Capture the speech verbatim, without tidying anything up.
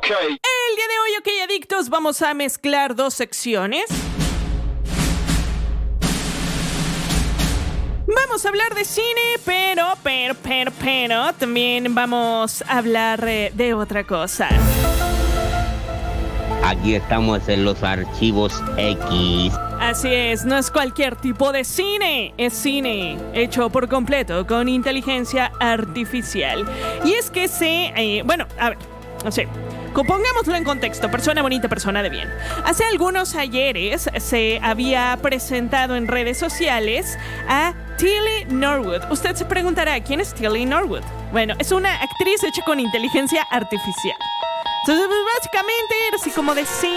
Ok. El día de hoy, OK Adictos, vamos a mezclar dos secciones. Vamos a hablar de cine, pero, pero, pero, pero, también vamos a hablar eh, de otra cosa. Aquí estamos en los archivos X. Así es, no es cualquier tipo de cine, es cine hecho por completo con inteligencia artificial. Y es que se, eh, bueno, a ver, no sé, pongámoslo en contexto, persona bonita, persona de bien. Hace algunos ayeres se había presentado en redes sociales a Tilly Norwood. Usted se preguntará, ¿quién es Tilly Norwood? Bueno, es una actriz hecha con inteligencia artificial. Entonces, pues, básicamente era así como de sí.